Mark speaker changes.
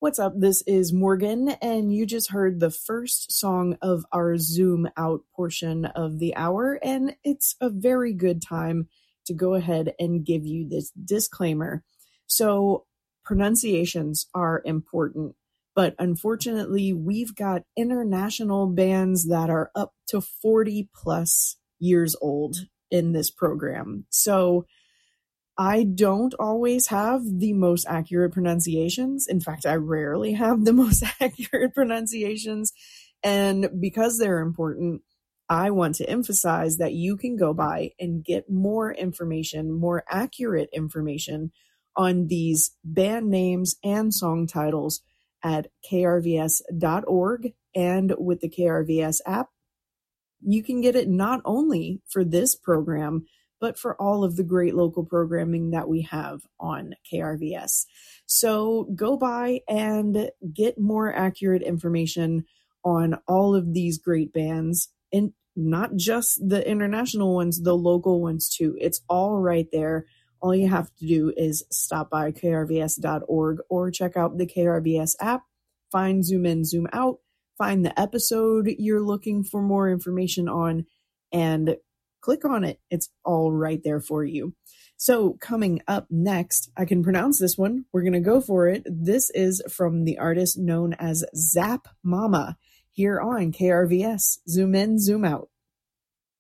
Speaker 1: What's up? This is Morgan, and you just heard the first song of our Zoom Out portion of the hour, and it's a very good time to go ahead and give you this disclaimer. So, pronunciations are important, but unfortunately, we've got international bands that are up to 40 plus years old in this program. So, I don't always have the most accurate pronunciations. In fact, I rarely have the most accurate pronunciations. And because they're important, I want to emphasize that you can go by and get more information, more accurate information on these band names and song titles at krvs.org and with the KRVS app. You can get it not only for this program, but for all of the great local programming that we have on KRVS. So go by and get more accurate information on all of these great bands, and not just the international ones, the local ones too. It's all right there. All you have to do is stop by krvs.org or check out the KRVS app, find Zoom In, Zoom Out, find the episode you're looking for more information on, and click on it. It's all right there for you. So coming up next, I can pronounce this one. We're going to go for it. This is from the artist known as Zap Mama here on KRVS. Zoom In, Zoom Out.